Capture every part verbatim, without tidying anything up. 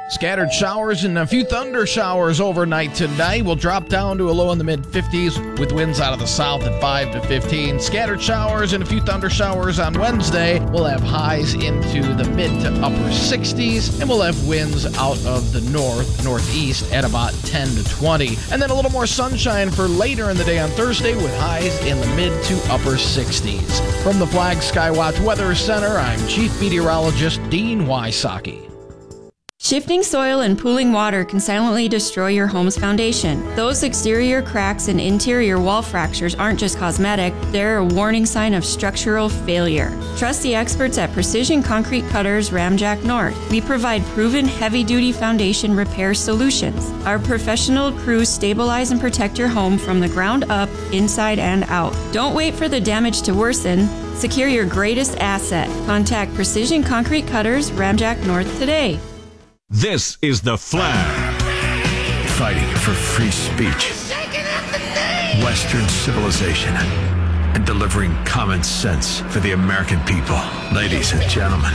Scattered showers and a few thunder showers overnight tonight. Will drop down to a low in the mid fifties with winds out of the south at five to fifteen. Scattered showers and a few thunder showers on Wednesday. We'll have highs into the mid to upper sixties, and we'll have winds out of the north, northeast at about ten to twenty. And then a little more sunshine for later in the day on Thursday with highs in the mid to upper sixties. From the Flag Skywatch Weather Center, I'm Chief Meteorologist Dean Wysocki. Shifting soil and pooling water can silently destroy your home's foundation. Those exterior cracks and interior wall fractures aren't just cosmetic, they're a warning sign of structural failure. Trust the experts at Precision Concrete Cutters Ramjack North. We provide proven heavy-duty foundation repair solutions. Our professional crews stabilize and protect your home from the ground up, inside and out. Don't wait for the damage to worsen. Secure your greatest asset. Contact Precision Concrete Cutters Ramjack North today. This is The Flag. Fighting for free speech, Western civilization, and delivering common sense for the American people. Ladies and gentlemen,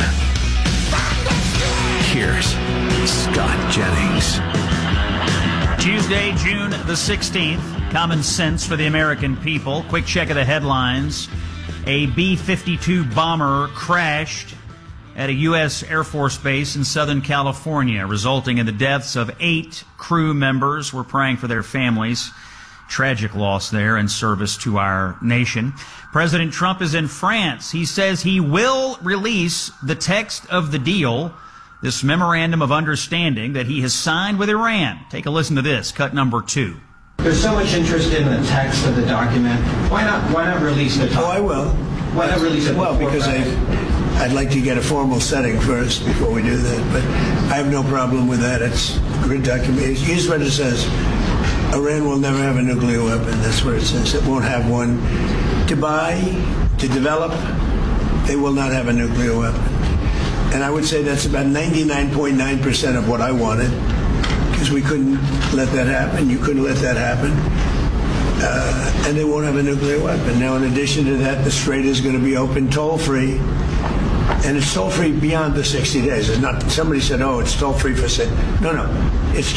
here's Scott Jennings. Tuesday, June the sixteenth, common sense for the American people. Quick check of the headlines. A B fifty-two bomber crashed at a U S Air Force base in Southern California, resulting in the deaths of eight crew members. We're praying for their families. Tragic loss there in service to our nation. President Trump is in France. He says he will release the text of the deal, this memorandum of understanding that he has signed with Iran. Take a listen to this, cut number two. There's so much interest in the text of the document. Why not? Why not release the? Oh, I will. Why not release it? Well, because I. I'd like to get a formal setting first before we do that, but I have no problem with that. It's a good document. Here's what it says. Iran will never have a nuclear weapon. That's what it says. It won't have one. To buy, to develop, they will not have a nuclear weapon. And I would say that's about ninety-nine point nine percent of what I wanted, because we couldn't let that happen. You couldn't let that happen. Uh, and they won't have a nuclear weapon. Now, in addition to that, the Strait is going to be open toll-free. And it's toll-free beyond the sixty days. It's not, somebody said, oh, it's toll-free for six. No, no. It's